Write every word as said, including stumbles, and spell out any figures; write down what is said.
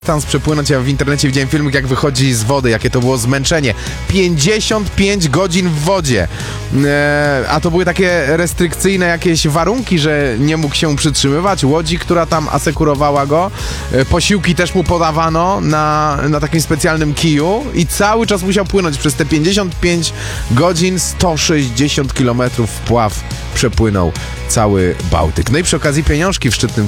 dystans przepłynąć. Ja w internecie widziałem filmik, jak wychodzi z wody, jakie to było zmęczenie. pięćdziesiąt pięć godzin w wodzie. Eee, a to były takie restrykcyjne jakieś warunki, że nie mógł się przytrzymywać łodzi, która tam asekurowała go. Eee, posiłki też mu podawano na, na takim specjalnym kiju i cały czas musiał płynąć przez te pięćdziesiąt pięć godzin, sto sześćdziesiąt kilometrów wpław przepłynął cały Bałtyk. No i przy okazji pieniążki w szczytnym